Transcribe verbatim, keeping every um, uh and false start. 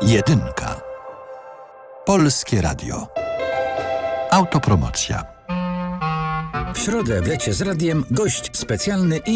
Jedynka. Polskie Radio. Autopromocja. W środę w Lecie z Radiem gość specjalny i